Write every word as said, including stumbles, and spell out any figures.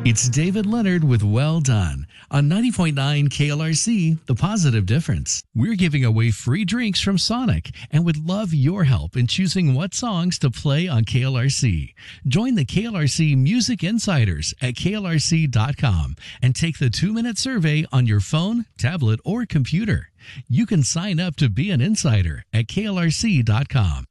It's David Leonard with Well Done on ninety point nine K L R C, The Positive Difference. We're giving away free drinks from Sonic and would love your help in choosing what songs to play on K L R C. Join the K L R C Music Insiders at K L R C dot com and take the two-minute survey on your phone, tablet, or computer. You can sign up to be an insider at K L R C dot com.